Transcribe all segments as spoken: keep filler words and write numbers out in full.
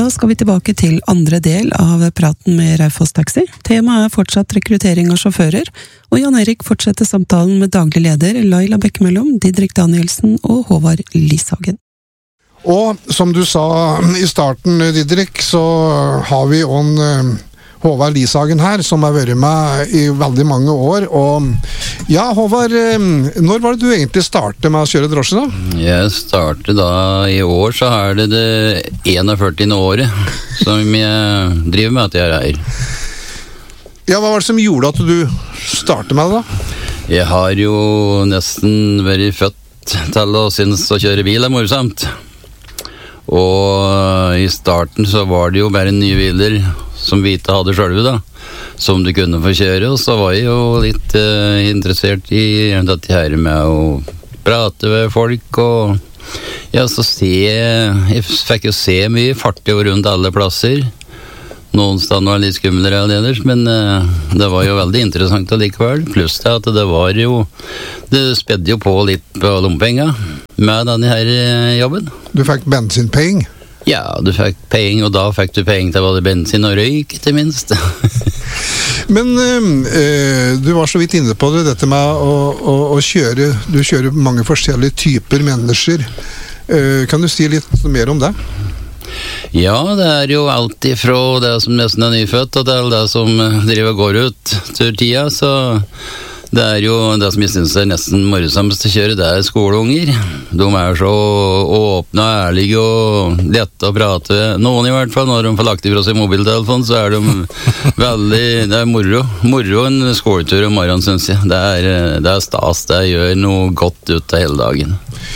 skal vi tilbake til andre del av praten med Raufoss Taxi. Temaet er fortsatt rekruttering av sjåfører, og Jan Erik fortsetter samtalen med daglig leder Laila Bekkemellom, Didrik Danielsen og Håvard Lishagen. Og som du sa i starten, Didrik, så har vi en Håvard Lishagen her, som har vært med i veldig mange år. Og ja, Håvard, når var det du egentlig startet med å kjøre drosje da? Jeg startet da i år, så er det det førtiende året som jeg driver med at jeg er her. Ja, hva var det som gjorde at du startet med det da? Jeg har jo nesten vært født til å synes å kjøre bil er morsomt. Og i starten så var det jo bare nye biler som vi ikke hadde selv da, som du kunne få kjøre, og så var jeg jo litt uh, interessert i dette her med å prate med folk, og ja, så se, jeg fikk jo se mye fartig og rundt alle plasser. Noen steder var litt skumlere enn ellers, men uh, det var jo veldig interessant allikevel, pluss det at det var jo, det spedde jo på litt på lompenger med denne her jobben. Du fikk bensinpeng? Ja, du fikk penger, og da fikk du penger til både bensin og røyk, til minst. Men øh, du var så vidt inne på det, dette med å, å, å kjøre, du kjører mange forskjellige typer mennesker. Uh, kan du si litt mer om det? Ja, det er jo alt ifra det som nesten er nyfødt, og til det som driver og går ut til tida, så det er jo det som jeg synes er nesten morsomst å kjøre, det er skoleunger. De er så åpne og ærlige og lette å prate. Noen i hvert fall, når de får lagt ifra seg mobiltelefon, så er de veldig, det er moro. Moro en skoletur om morgenen, synes jeg. Det er, det er stas, det gjør noe godt ut av hele dagen.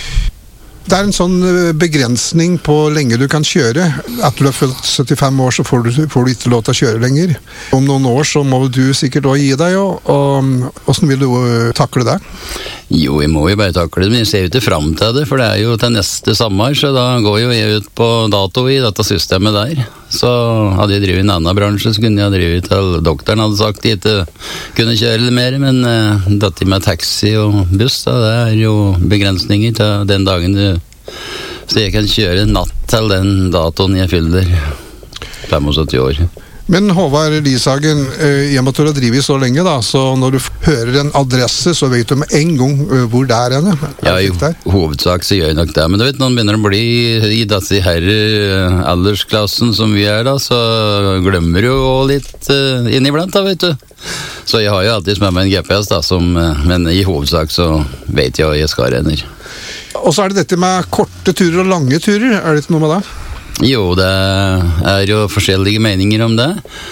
Det er en sånn begrensning på lenge du kan kjøre. Etter du har fylt syttifem år, så får du, får du ikke lov til å kjøre lenger. Om noen år så må du sikkert også gi deg, og, og hvordan vil du takle det? Jo, jeg må jo bare takle det, men jeg ser jo ikke frem til det, for det er jo til neste sommer, så da går jo jeg ut på dato i dette systemet der. Så hadde jeg drivet i en annen bransje, så kunne jeg drivet til doktoren hadde sagt jeg ikke kunne kjøre litt mer, men uh, dette med taxi og buss, da, det er jo begrensninger til den dagen du, så jeg kan kjøre natt til den datoen jeg fyller syttifem år. Men Håvard Lishagen, i og med at du har drivet så lenge da, så når du hører en adresse, så vet du med en gang hvor det er henne. Ja, i hovedsak så gjør jeg nok det, men du vet, når man begynner å bli i disse her aldersklassen som vi er da, så glemmer du jo litt uh, inniblant da, vet du. Så jeg har jo alltid med meg en G P S da, som, men i hovedsak så vet jeg hva jeg skal renner. Og så er det dette med korte turer og lange turer, er det ikke noe med det? Jo, det er jo forskjellige meninger om det.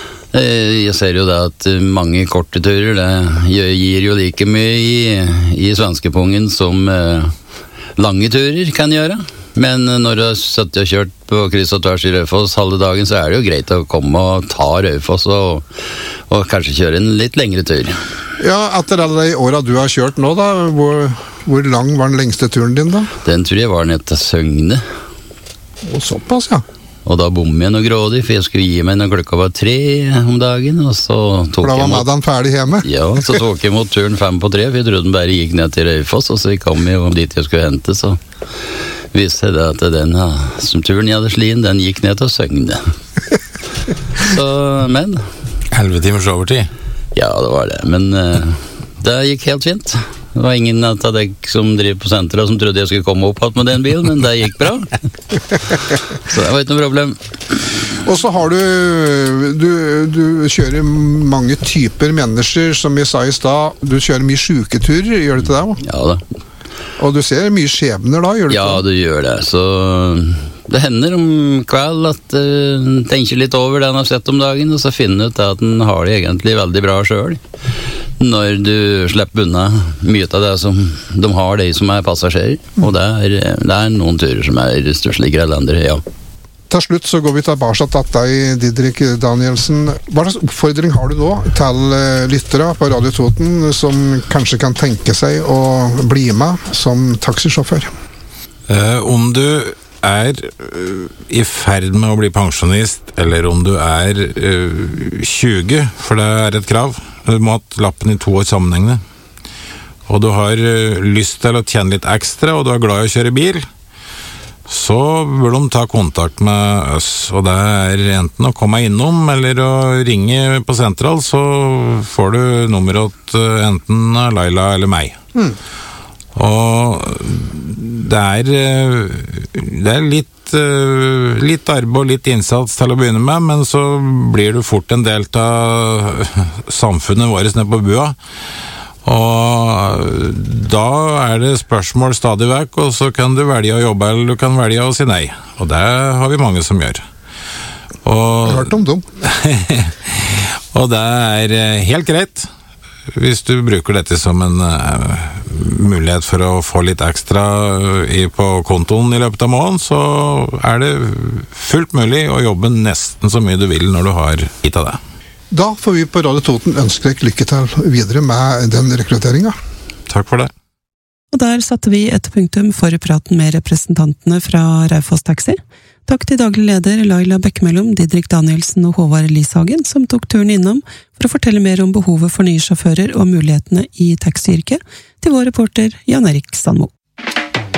Jeg ser jo det at mange korte turer, det gir jo like mye i, i svenskepungen som lange turer kan gjøre. Men når du har satt og kjørt på kryss og tvers i Raufoss halve dagen, så er det jo greit å komme og ta Raufoss og, og kanskje kjøre en litt lengre tur. Ja, etter alle de årene du har kjørt nå da, hvor, hvor lang var den lengste turen din da? Den tror jeg var ned til Søgne. Og såpass, ja. Og da bom jeg noe grådig, for jeg skulle gi meg når klokka var tre om dagen, og så tok for da var jeg mot... Madden ferdig hjemme? Ja, så tok jeg mot turen fem på tre, for jeg trodde den bare gikk ned til Raufoss, og så kom jeg jo dit jeg skulle hente, så viste det at den som turen jeg hadde slien, den gikk ned til Søgne. Så, men... elleve timers overtid? Ja, det var det, men uh, det gikk helt fint. Det var ingen av deg som driver på senteret som trodde jeg skulle komme opp med den bilen, men det gikk bra. Så det var ikke noe problem. Og så har du, du, du kjører mange typer mennesker, som jeg sa i stad. Du kjører mye syketurer, gjør du ikke det? Ja da. Og du ser mye skjebner da, gjør du ikke det? Ja, du gjør det, så... Det hender om kveld at uh, tenker litt over det han har sett om dagen, og så finner ut at han har det egentlig veldig bra selv. Når du slipper unna mye av det som de har, de som er passasjerer. Og det er, det er noen turer som er stussligere enn andre, ja. Til slutt så går vi tilbake til deg, Didrik Danielsen. Hva slags oppfordring har du nå til lyttere på Radio Toten som kanskje kan tenke seg å bli med som taxisjåfør? Uh, om du er uh, i ferd med å bli pensjonist, eller om du er uh, tjue, for det er et krav. Du må ha lappen i to år sammenhengende. Og du har uh, lyst til å tjene litt ekstra, og du er glad i å kjøre bil, så bør de ta kontakt med oss, og det er enten å komme innom eller å ringe på sentral, så får du nummeret til enten Laila eller meg. Mm. Og det er, det er litt, litt arbeid og litt innsats til å begynne med, men så blir du fort en del av samfunnet vårt nede på bua. Og da er det spørsmål stadig vekk, og så kan du velge å jobbe, eller du kan velge å si nei. Og det har vi mange som gjør. Og, jeg har hørt om dem. Og det er helt greit. Hvis du bruker dette som en uh, mulighet for å få litt ekstra i, på kontoen i løpet av måneden, så er det fullt mulig å jobbe nesten så mye du vil når du har gitt av det. Da får vi på Radio Toten ønske deg lykke til videre med den rekrutteringen. Takk for det. Og der satte vi et punktum for praten med representantene fra Raufoss Taxi. Takk til daglig leder Laila Bekkemellom, Didrik Danielsen og Håvard Lishagen, som tok turen innom for å fortelle mer om behovet for nye sjåfører og mulighetene i taxiyrket, til vår reporter Jan Erik Sandmo.